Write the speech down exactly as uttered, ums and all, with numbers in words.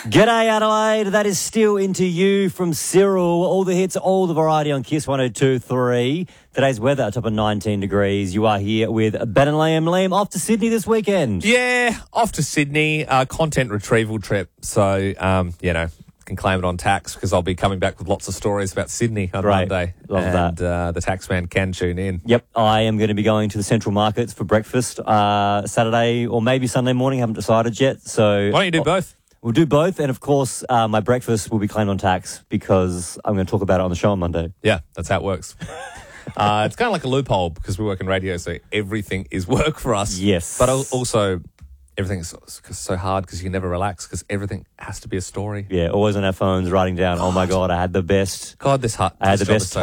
G'day, Adelaide. That is Still Into You from Cyril. All the hits, all the variety on Kiss one oh two point three. Today's weather, a top of nineteen degrees. You are here with Ben and Liam. Liam, off to Sydney this weekend. Yeah, off to Sydney. Uh, content retrieval trip. So, um, you know, can claim it on tax because I'll be coming back with lots of stories about Sydney on Great. Monday. Love and, that. Uh, the taxman can tune in. Yep, I am going to be going to the Central Markets for breakfast uh, Saturday or maybe Sunday morning. haven't decided yet. So Why don't you do both? We'll do both. And, of course, uh, my breakfast will be claimed on tax because I'm going to talk about it on the show on Monday. Yeah, that's how it works. uh, it's kind of like a loophole because we work in radio, so everything is work for us. Yes. But al- also, everything is so, so hard because you can never relax because everything has to be a story. Yeah, always on our phones writing down, oh, my God, I had the best. God, this, hard, I had this the job best is so